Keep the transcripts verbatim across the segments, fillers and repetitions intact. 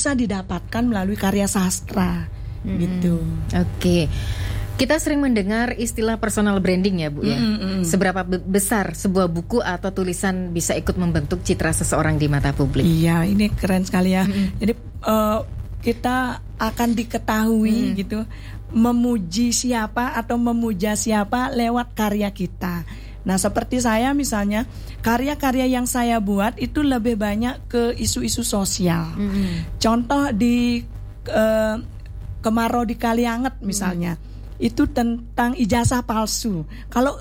bisa didapatkan melalui karya sastra, mm-hmm. gitu. Oke. Okay. Kita sering mendengar istilah personal branding ya Bu ya. Mm-hmm. Seberapa be- besar sebuah buku atau tulisan bisa ikut membentuk citra seseorang di mata publik? Iya, ini keren sekali ya. Mm-hmm. Jadi uh, kita akan diketahui mm-hmm. gitu, memuji siapa atau memuja siapa lewat karya kita. Nah, seperti saya misalnya, karya-karya yang saya buat itu lebih banyak ke isu-isu sosial. Mm-hmm. Contoh di uh, Kemarau di Kalianget misalnya. Mm-hmm. Itu tentang ijazah palsu. Kalau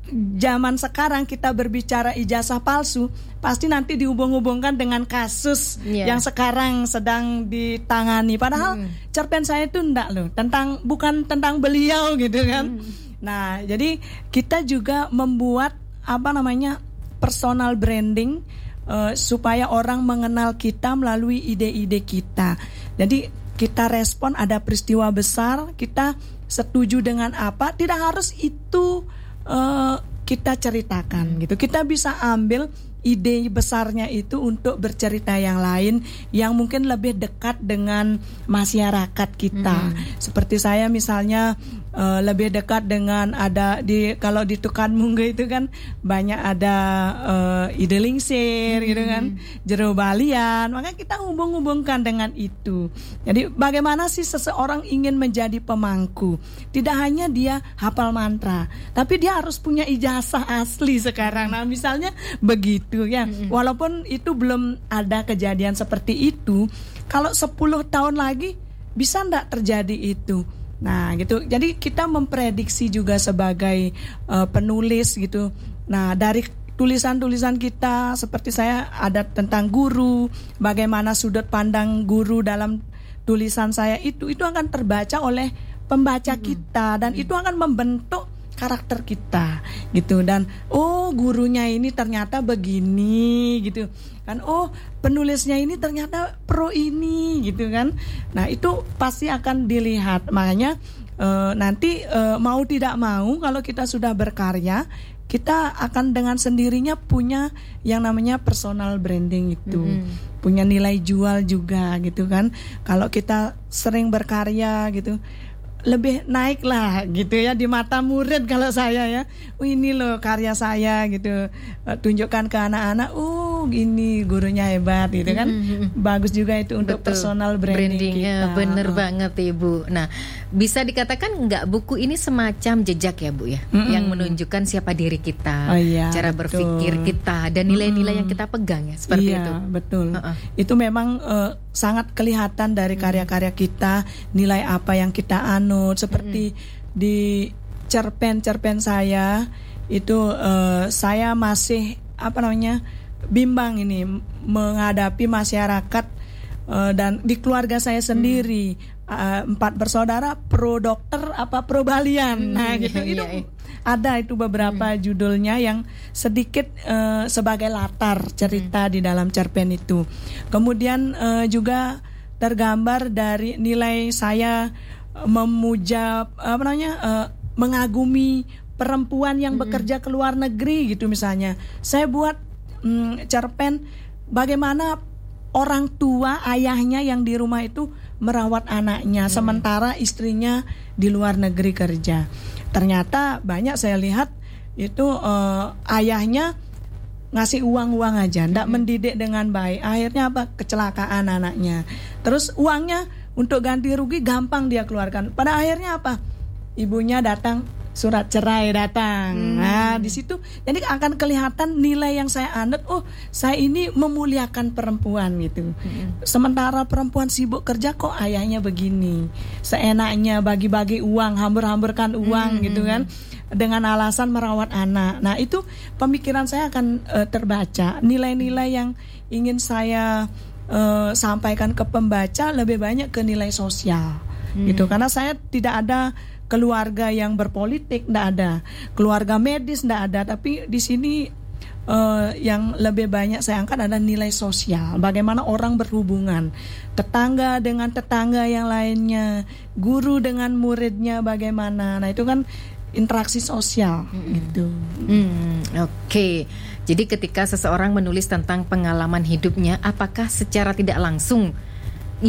zaman sekarang kita berbicara ijazah palsu, pasti nanti dihubung-hubungkan dengan kasus yeah. yang sekarang sedang ditangani. Padahal mm. cerpen saya itu enggak loh, tentang bukan tentang beliau gitu kan. Mm. Nah, jadi kita juga membuat apa namanya personal branding uh, supaya orang mengenal kita melalui ide-ide kita. Jadi kita respon ada peristiwa besar, kita setuju dengan apa, tidak harus itu uh, kita ceritakan gitu. Kita bisa ambil ide besarnya itu untuk bercerita yang lain yang mungkin lebih dekat dengan masyarakat kita. Mm-hmm. Seperti saya misalnya uh, lebih dekat dengan ada di kalau di Tukan Mungge itu kan banyak ada uh, ide lingsir mm-hmm. gitu kan, jero balian. Maka kita hubung-hubungkan dengan itu. Jadi bagaimana sih seseorang ingin menjadi pemangku? Tidak hanya dia hafal mantra, tapi dia harus punya ijazah asli sekarang. Nah, misalnya begitu ya, mm-hmm. walaupun itu belum ada kejadian seperti itu, kalau sepuluh tahun lagi bisa enggak terjadi itu. Nah gitu, jadi kita memprediksi juga sebagai uh, penulis gitu. Nah dari tulisan-tulisan kita, seperti saya ada tentang guru, bagaimana sudut pandang guru dalam tulisan saya itu, itu akan terbaca oleh pembaca mm-hmm. kita, dan mm-hmm. itu akan membentuk karakter kita gitu. Dan oh gurunya ini ternyata begini gitu kan, oh penulisnya ini ternyata pro ini gitu kan. Nah itu pasti akan dilihat. Makanya e, nanti e, mau tidak mau kalau kita sudah berkarya, kita akan dengan sendirinya punya yang namanya personal branding itu, mm-hmm. punya nilai jual juga gitu kan. Kalau kita sering berkarya gitu, lebih naik lah gitu ya di mata murid kalau saya ya. Oh ini loh karya saya gitu. Tunjukkan ke anak-anak, oh gini gurunya hebat gitu kan. Mm-hmm. Bagus juga itu untuk betul. Personal branding, branding kita. Ya, bener oh. banget Ibu. Nah, bisa dikatakan nggak buku ini semacam jejak ya Bu ya, mm-hmm. yang menunjukkan siapa diri kita, oh, iya, cara betul. berpikir kita, dan nilai-nilai mm-hmm. yang kita pegang ya, seperti iya, itu. Betul. Uh-uh. Itu memang uh, sangat kelihatan dari karya-karya kita, nilai apa yang kita anut. Seperti mm-hmm. di cerpen-cerpen saya itu uh, saya masih apa namanya bimbang ini menghadapi masyarakat uh, dan di keluarga saya sendiri. Mm. Uh, empat bersaudara pro dokter apa pro balian. Hmm, nah gitu iya, itu iya. ada itu beberapa hmm. judulnya yang sedikit uh, sebagai latar cerita hmm. di dalam cerpen itu. Kemudian uh, juga tergambar dari nilai saya uh, memuja apa namanya uh, mengagumi perempuan yang hmm. bekerja ke luar negeri gitu misalnya. Saya buat um, cerpen bagaimana orang tua ayahnya yang di rumah itu merawat anaknya, hmm. sementara istrinya di luar negeri kerja. Ternyata banyak saya lihat itu uh, ayahnya ngasih uang-uang aja, ndak hmm. mendidik dengan baik. Akhirnya apa? Kecelakaan anaknya. Terus uangnya untuk ganti rugi gampang dia keluarkan. Pada akhirnya apa? Ibunya datang, surat cerai datang. Hmm. Nah, di situ jadi akan kelihatan nilai yang saya anut. Oh, saya ini memuliakan perempuan gitu. Hmm. Sementara perempuan sibuk kerja kok ayahnya begini. Seenaknya bagi-bagi uang, hambur-hamburkan uang hmm. gitu kan. Dengan alasan merawat anak. Nah, itu pemikiran saya akan uh, terbaca. Nilai-nilai yang ingin saya uh, sampaikan ke pembaca lebih banyak ke nilai sosial. Hmm. Gitu. Karena saya tidak ada keluarga yang berpolitik, tidak ada. Keluarga medis tidak ada. Tapi di sini uh, yang lebih banyak saya angkat adalah nilai sosial. Bagaimana orang berhubungan, tetangga dengan tetangga yang lainnya, guru dengan muridnya bagaimana. Nah itu kan interaksi sosial hmm. gitu. Hmm, Oke. Okay. Jadi ketika seseorang menulis tentang pengalaman hidupnya, apakah secara tidak langsung